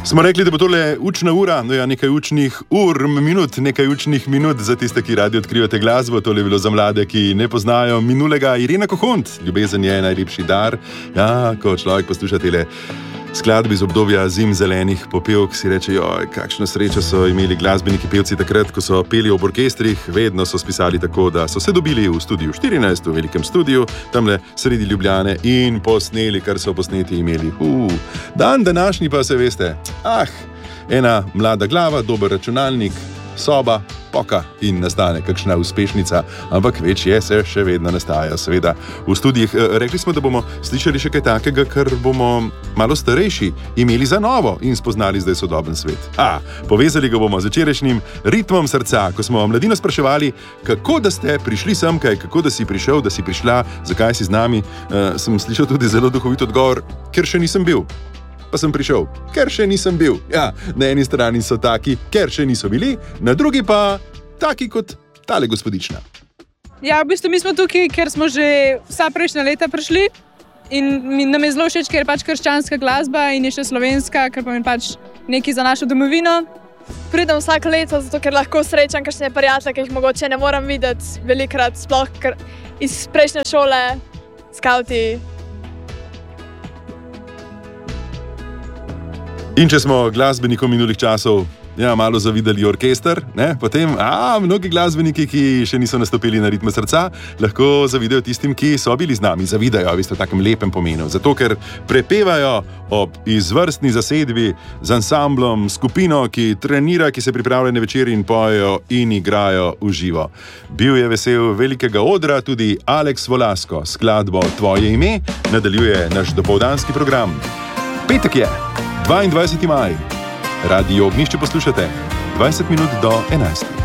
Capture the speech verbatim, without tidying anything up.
Smo rekli, da bo tole učna ura, no ja, nekaj učnih ur, minut, nekaj učnih minut za tiste, ki radi odkrivate glasbo. Tole je bilo za mlade, ki ne poznajo minulega. Irena Kohont, ljubezen je najlepši dar. Ja, ko človek posluša tele skladbe iz obdobja zim zelenih popevk, si reče, joj, kakšno srečo so imeli glasbeniki pevci takrat, ko so peli ob orkestrih. Vedno so spisali tako, da so se dobili v studiu štirinajst, v velikem studiu, tamle sredi Ljubljane in posneli, kar so posneti imeli. Uh, dan današnji pa se veste, ah, ena mlada glava, dober računalnik, soba, poka in nastane kakšna uspešnica, ampak več je, se še vedno nastaja, seveda, v studijih. Rekli smo, da bomo slišali še kaj takega, kar bomo malo starejši imeli za novo in spoznali zdaj sodoben svet. A, povezali ga bomo z včerajšnjim ritmom srca, ko smo mladino spraševali, kako da ste prišli semkaj, kako da si prišel, da si prišla, zakaj si z nami. Uh, sem slišal tudi zelo duhovit odgovor, ker še nisem bil. Pa sem prišel, ker še nisem bil. Ja, na eni strani so taki, ker še niso bili, na drugi pa taki kot tale gospodična. Ja, v bistvu mi smo tukaj, ker smo že vsa prejšnja leta prišli in nam je zelo všeč, ker je pač krščanska glasba in je še slovenska, ker pa je pač nekaj za našo domovino. Pridem vsako leto, zato ker lahko srečam kakšne prijatelje, ki jih mogoče ne moram videti velikrat, sploh ker iz prejšnje šole, skauti. In če smo glasbenikom minulih časov ja, malo zavidali orkester, ne, potem, a, mnogi glasbeniki, ki še niso nastopili na ritmu srca, lahko zavidajo tistim, ki so bili z nami, zavidajo, v takem lepem pomenu, zato ker prepevajo ob izvrstni zasedbi z ansamblom, skupino, ki trenira, ki se pripravlja na večer in pojejo in igrajo v živo. Bil je vesel velikega odra tudi Aleks Volasko, skladbo Tvoje ime nadaljuje naš dopoldanski program. Petek je, dvaindvajseti maj. Radio Ognjišče poslušate, dvajset minut do enajstih.